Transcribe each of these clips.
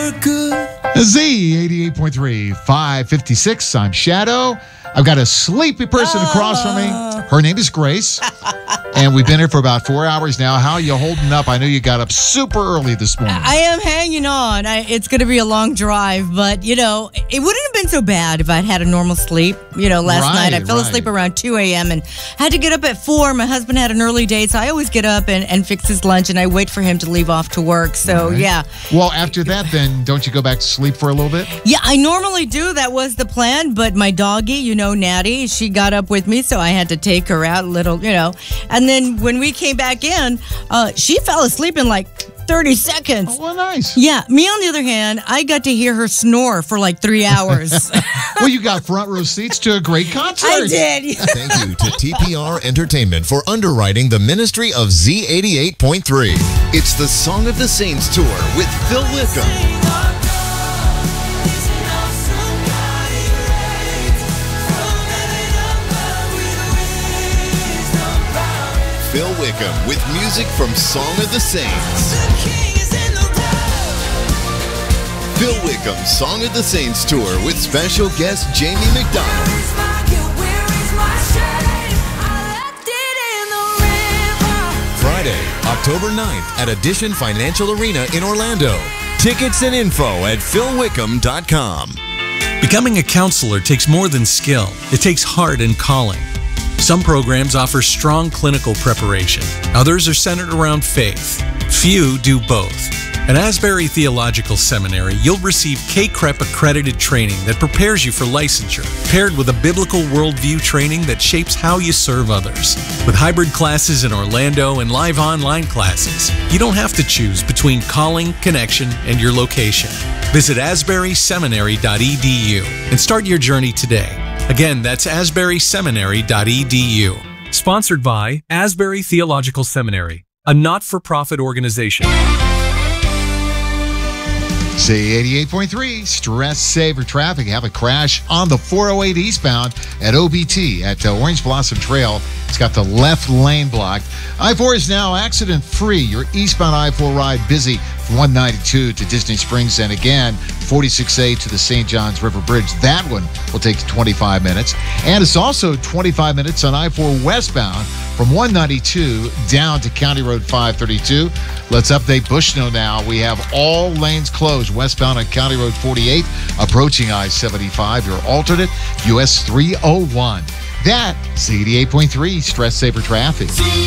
Z 88.3, 556. I'm Shadow. I've got a sleepy person across from me. Her name is Grace. And we've been here for about 4 hours now. How are you holding up? I know you got up super early this morning. I am hanging on. It's going to be a long drive, but, it wouldn't have been so bad if I'd had a normal sleep. Last night I fell asleep around 2 a.m. and had to get up at 4. My husband had an early day, so I always get up and fix his lunch, and I wait for him to leave off to work. So, yeah. Well, after that, then, don't you go back to sleep for a little bit? Yeah, I normally do. That was the plan, but my doggie, Natty, she got up with me, so I had to take her out a little, And then when we came back in, she fell asleep in like 30 seconds. Oh, well, nice. Yeah. Me, on the other hand, I got to hear her snore for like 3 hours. Well, you got front row seats to a great concert. I did. Thank you to TPR Entertainment for underwriting the ministry of Z88.3. It's the Song of the Saints Tour with Phil Wickham. Phil Wickham with music from Song of the Saints. Phil Wickham Song of the Saints Tour with special guest Jamie McDonald. Friday, October 9th at Addition Financial Arena in Orlando. Tickets and info at philwickham.com. Becoming a counselor takes more than skill. It takes heart and calling. Some programs offer strong clinical preparation. Others are centered around faith. Few do both. At Asbury Theological Seminary, you'll receive K-CREP accredited training that prepares you for licensure, paired with a biblical worldview training that shapes how you serve others. With hybrid classes in Orlando and live online classes, you don't have to choose between calling, connection, and your location. Visit asburyseminary.edu and start your journey today. Again, that's asburyseminary.edu. Sponsored by Asbury Theological Seminary, a not-for-profit organization. Z88.3, stress saver traffic. Have a crash on the 408 eastbound at OBT at Orange Blossom Trail. It's got the left lane blocked. I-4 is now accident-free. Your eastbound I-4 ride busy from 192 to Disney Springs, and again, 46A to the St. Johns River Bridge. That one will take 25 minutes. And it's also 25 minutes on I-4 westbound from 192 down to County Road 532. Let's update Bushnell now. We have all lanes closed westbound on County Road 48, approaching I-75. Your alternate, US 301. That's 88.3 stress saver traffic.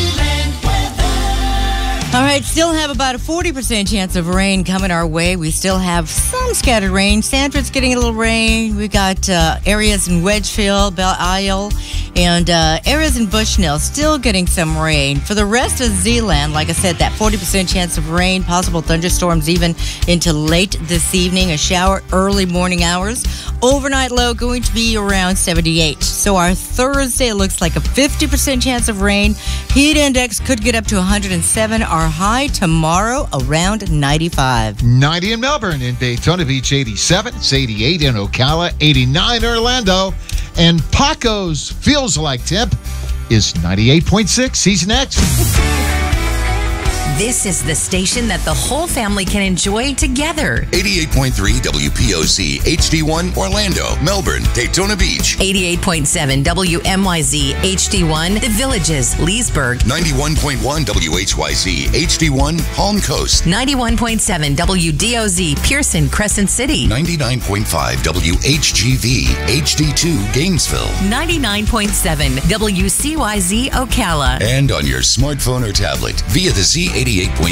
All right, still have about a 40% chance of rain coming our way. We still have some scattered rain. Sanford's getting a little rain. We got areas in Wedgefield, Belle Isle, and areas in Bushnell still getting some rain. For the rest of Zeeland, like I said, that 40% chance of rain, possible thunderstorms even into late this evening, a shower early morning hours. Overnight low going to be around 78. So our Thursday looks like a 50% chance of rain. Heat index could get up to 107. Our high tomorrow around 95. 90 in Melbourne. In Daytona Beach, 87. It's 88 in Ocala, 89 in Orlando. And Paco's Feels Like Temp is 98.6. He's next. This is the station that the whole family can enjoy together. 88.3 WPOC, HD1, Orlando, Melbourne, Daytona Beach. 88.7 WMYZ, HD1, The Villages, Leesburg. 91.1 WHYZ, HD1, Palm Coast. 91.7 WDOZ, Pearson, Crescent City. 99.5 WHGV, HD2, Gainesville. 99.7 WCYZ, Ocala. And on your smartphone or tablet via the Z88.3